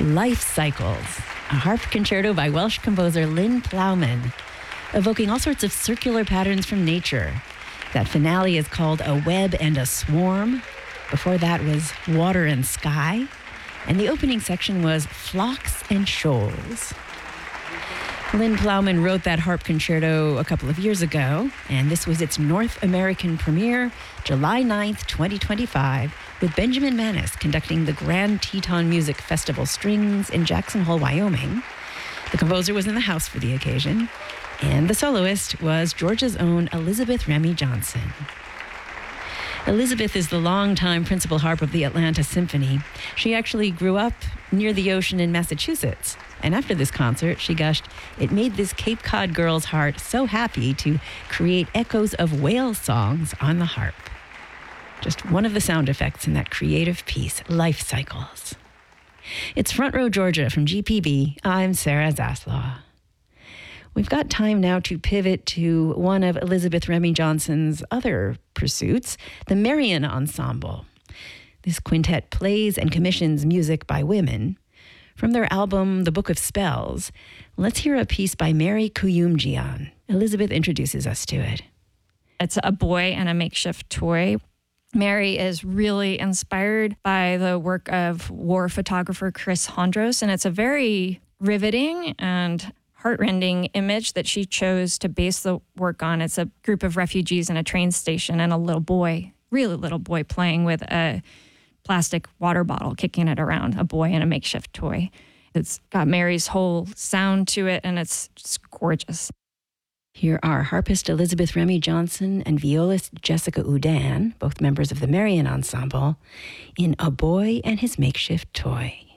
Life Cycles, a harp concerto by Welsh composer Lynn Plowman, evoking all sorts of circular patterns from nature. That finale is called A Web and a Swarm. Before that was Water and Sky. And the opening section was Flocks and Shoals. Lynn Plowman wrote that harp concerto a couple of years ago, and this was its North American premiere, July 9th, 2025, with Benjamin Manis conducting the Grand Teton Music Festival Strings in Jackson Hole, Wyoming. The composer was in the house for the occasion, and the soloist was Georgia's own Elizabeth Remy Johnson. Elizabeth is the longtime principal harp of the Atlanta Symphony. She actually grew up near the ocean in Massachusetts. And after this concert, she gushed, "It made this Cape Cod girl's heart so happy to create echoes of whale songs on the harp." Just one of the sound effects in that creative piece, Life Cycles. It's Front Row Georgia from GPB. I'm Sarah Zaslaw. We've got time now to pivot to one of Elizabeth Remy Johnson's other pursuits, the Marian Ensemble. This quintet plays and commissions music by women. From their album, The Book of Spells, let's hear a piece by Mary Kuyumjian. Elizabeth introduces us to it. It's a boy and a makeshift toy. Mary is really inspired by the work of war photographer Chris Hondros, and it's a very riveting and heartrending image that she chose to base the work on. It's a group of refugees in a train station and a little boy, really little boy, playing with a plastic water bottle, kicking it around, a boy and a makeshift toy. It's got Mary's whole sound to it, and it's just gorgeous. Here are harpist Elizabeth Remy Johnson and violist Jessica Udan, both members of the Marian Ensemble, in A Boy and His Makeshift Toy.